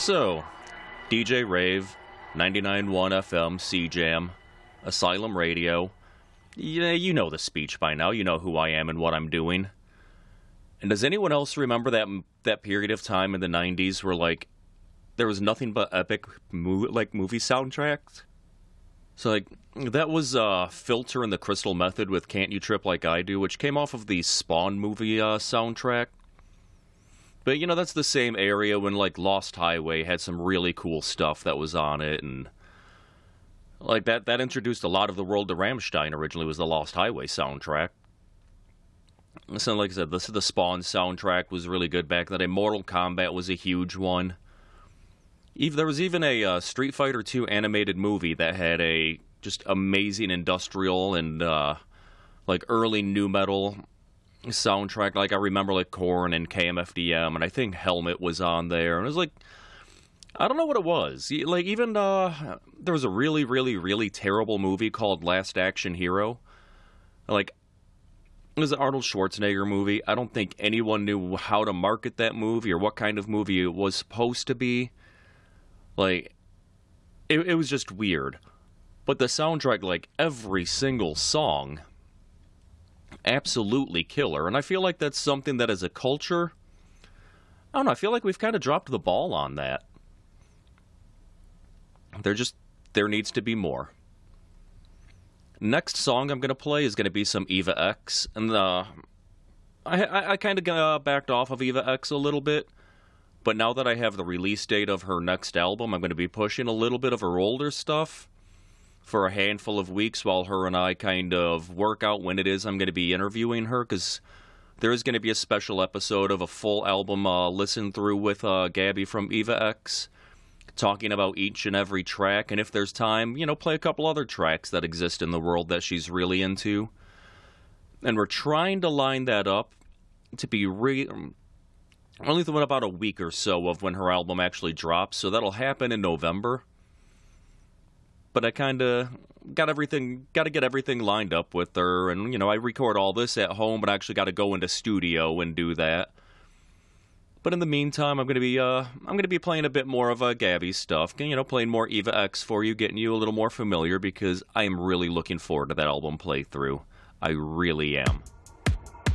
So, DJ Rave, 99.1 FM, CJAM, Asylum Radio. Yeah, you know the speech by now. You know who I am and what I'm doing. And does anyone else remember that period of time in the 90s where, like, there was nothing but epic movie soundtracks? So, like, that was Filter and the Crystal Method with Can't You Trip Like I Do, which came off of the Spawn movie soundtrack. But, you know, that's the same area when, like, Lost Highway had some really cool stuff that was on it, and, like, that introduced a lot of the world to Rammstein originally, was the Lost Highway soundtrack. So, like I said, the Spawn soundtrack was really good back then. Mortal Kombat was a huge one. There was even a Street Fighter II animated movie that had a just amazing industrial and, like, early nu metal soundtrack. Like, I remember, like, Korn and KMFDM, and I think Helmet was on there, and it was like, I don't know what it was. Like, even there was a really, really, really terrible movie called Last Action Hero. Like, it was an Arnold Schwarzenegger movie. I don't think anyone knew how to market that movie or what kind of movie it was supposed to be. Like, it was just weird. But the soundtrack, like, every single song, absolutely killer. And I feel like that's something that as a culture, I don't know, I feel like we've kind of dropped the ball on that. There needs to be more. Next song I'm going to play is going to be some Eva X. And I kind of backed off of Eva X a little bit. But now that I have the release date of her next album, I'm going to be pushing a little bit of her older stuff for a handful of weeks while her and I kind of work out when it is I'm going to be interviewing her, because there is going to be a special episode of a full album listen through with Gabby from Eva X, talking about each and every track, and if there's time, you know, play a couple other tracks that exist in the world that she's really into. And we're trying to line that up to be only within about a week or so of when her album actually drops, so that'll happen in November. But I kind of got to get everything lined up with her, and, you know, I record all this at home, but I actually got to go into studio and do that. But in the meantime, I'm going to be playing a bit more of Gabby's stuff, you know, playing more Eva X for you, getting you a little more familiar, because I am really looking forward to that album playthrough. I really am.